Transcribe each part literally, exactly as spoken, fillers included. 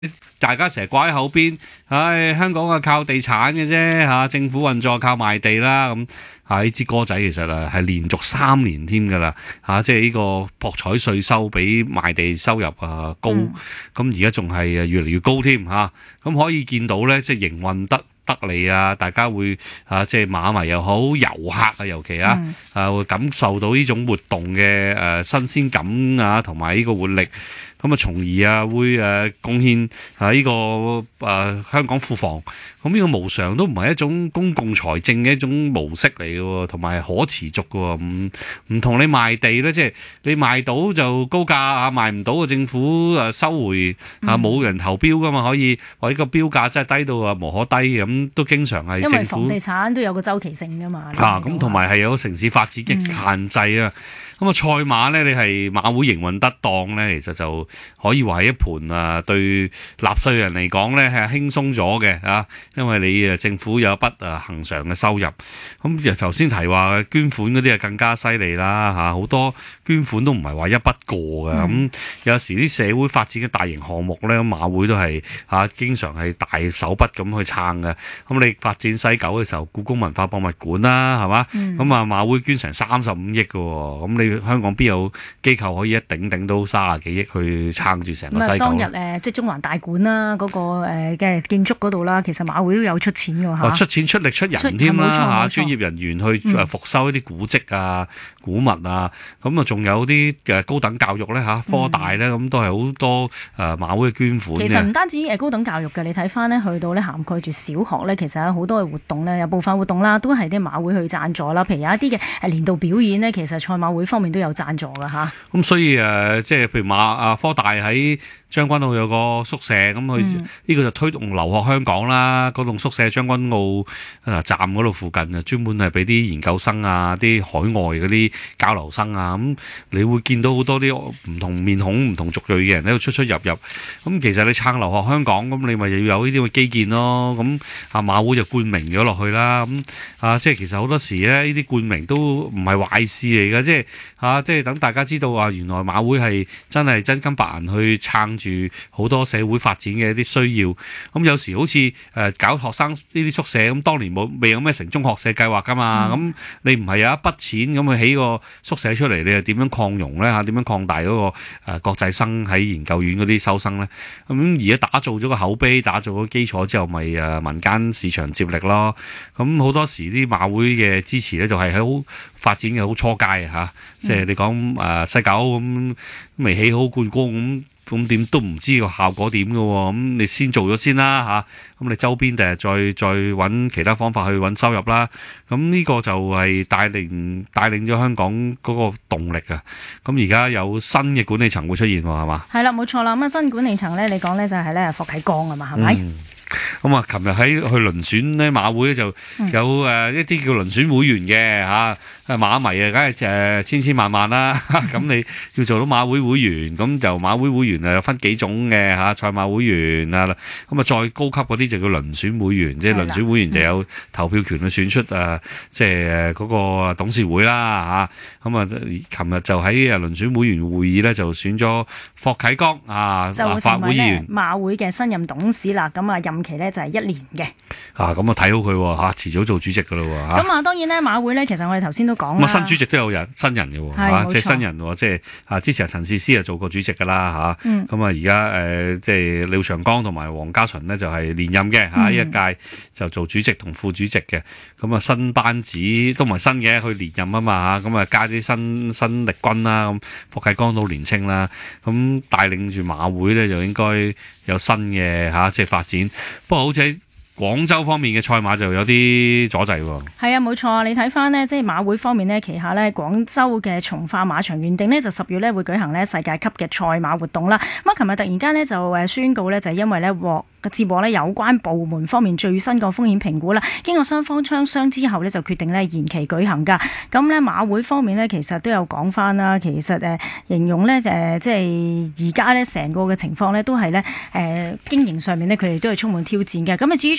大家成日掛喺口邊，唉，香港啊靠地產嘅啫嚇，政府運作靠賣地啦咁。啊！呢支歌仔其實啊係連續三年添㗎啦嚇，即係呢個博彩稅收比賣地收入啊高，咁而家仲係越嚟越高添嚇，咁、啊、可以見到咧，即係營運得得利啊，大家會啊即係馬迷又好，遊客啊尤其啊，嗯、啊會感受到呢種活動嘅誒、呃、新鮮感啊，同埋呢個活力。咁啊，從而啊會誒貢獻啊呢個誒香港庫房，咁呢個無償都唔係一種公共財政嘅一種模式嚟嘅喎，同埋可持續嘅喎，唔唔同你賣地咧，即係你賣到就高價啊，賣唔到嘅政府誒收回啊，冇人投標噶嘛，可以或者個標價真係低到啊無可低咁，都經常係政府。因為房地產都有個周期性噶嘛。 嚇咁同埋係有城市發展嘅限制啊。咁啊，賽馬咧，你係馬會營運得當咧，其實就可以話係一盤啊，對納稅人嚟講咧係輕鬆咗嘅啊，因為你啊政府有一筆啊恆常嘅收入。咁又頭先提話捐款嗰啲啊更加犀利啦嚇，好多捐款都唔係話一筆過嘅。咁、嗯、有時啲社會發展嘅大型項目咧，馬會都係嚇經常係大手筆咁去撐嘅。咁你發展西九嘅時候，故宮文化博物館啦，係嘛？咁啊、嗯、馬會捐成三十五億嘅喎，咁你香港邊有機構可以一頂頂到三十幾億去撐住成個西九？ 當日誒即係中環大館啦，嗰、那個嘅建築嗰度啦，其實馬會都有出錢㗎嚇。出錢出力出人添啦嚇，專業人員去誒復修一啲古蹟啊、嗯、古物啊，咁啊仲有啲嘅高等教育咧嚇，科大咧咁、嗯、都係好多誒馬會嘅捐款。 其實唔單止誒高等教育嘅，你睇翻咧去到咧涵蓋住小學咧，其實有好多嘅活動咧，有部分活動啦都係啲馬會去贊助啦，譬如有一啲嘅誒年度表演咧，其實賽馬會方面都有贊助㗎嚇。咁所以誒，即係譬如馬啊科大喺將軍澳有個宿舍，咁佢呢個就推動留學香港啦。嗰棟宿舍將軍澳啊站嗰度附近啊，專門係俾啲研究生啊、啲海外嗰啲交流生啊，咁你會見到好多啲唔同面孔、唔同族裔嘅人喺度出出入入。咁其實你撐留學香港，咁你咪又要有呢啲嘅基建咯。咁啊馬會就冠名咗落去啦。咁啊即係其實好多時咧，呢啲冠名都唔係壞事嚟嘅，即係啊即係等大家知道啊，原來馬會係真係真金白銀去撐住好多社會發展嘅一啲需要。咁有時好似誒搞學生呢啲宿舍，咁當年冇未有咩城中學舍計劃噶嘛。咁、嗯、你唔係有一筆錢咁去起個宿舍出嚟，你又點樣擴容咧嚇？點樣擴大嗰個誒國際生喺研究院嗰啲收生咧？咁而家打造咗個口碑，打造咗基礎之後，咪誒民間市場接力咯。咁好多時啲馬會嘅支持咧，就係喺好發展嘅好初階啊嚇，即係你講誒西九咁未起好冠光咁。咁點都唔知個效果點嘅喎，咁你先做咗先啦嚇，咁你周邊第日再再揾其他方法去揾收入啦，咁呢個就係帶領帶領咗香港嗰個動力啊！咁而家有新嘅管理層會出現喎，係嘛？係啦，冇錯啦。咁啊，新管理層咧，你講咧就係咧霍啟剛啊嘛，係咪？嗯咁啊，琴日喺去輪選咧，馬會就有誒一啲叫輪選會員嘅嚇，馬迷啊，梗係誒千千萬萬啦。咁你要做到馬會會員，咁就馬會會員啊有分幾種嘅嚇，賽馬會員啊，咁啊再高級嗰啲就叫輪選會員，即係輪選會員就有投票權去選出誒，即係嗰個董事會啦嚇。咁啊，琴日就喺誒輪選會員會議咧，就選咗霍啟剛啊，立法會議員， 馬會嘅新任董事啦。咁啊任期咧就係一年嘅。 啊，咁啊睇好佢喎嚇，遲早做主席噶咯喎嚇。 咁啊當然咧馬會咧，其實我哋頭先都講啦。 咁啊新主席都有人新人嘅喎嚇，即係新人喎，即係啊之前陳智思啊做過主席噶啦嚇。咁啊而家誒即係廖長江同埋黃家純呢，就係連任嘅嚇，呢、嗯、一屆就做主席同副主席嘅。咁啊新班子都唔係新嘅，佢連任啊嘛嚇，咁啊加啲新新力軍啦。咁霍啟剛都年青啦，咁帶領住馬會咧就應該有新嘅嚇即係發展。不過好似喺廣州方面嘅賽馬就有啲阻滯喎。係啊，冇錯。你睇翻呢，即係馬會方面呢，旗下呢廣州嘅從化馬場原定呢就十月呢會舉行呢世界級嘅賽馬活動啦。咁啊，琴日突然間呢就誒宣告呢，就係因為呢獲接獲呢有關部門方面最新個風險評估啦，經過雙方磋商之後呢，就決定呢延期舉行㗎。咁呢馬會方面呢，其實都有講翻啦，其實誒形容呢，誒即係而家呢成個嘅情況呢，都係呢誒經營上面呢，佢哋都係充滿挑戰嘅。咁啊至於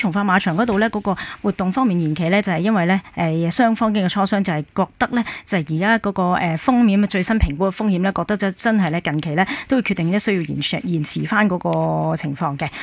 從化馬場嗰度呢，嗰個活動方面延期呢，就係因為呢誒雙方經過磋商，就係覺得呢，就係而家嗰個誒風險最新評估嘅風險呢，覺得就真係呢近期呢都會決定呢需要延延遲翻嗰個情況嘅。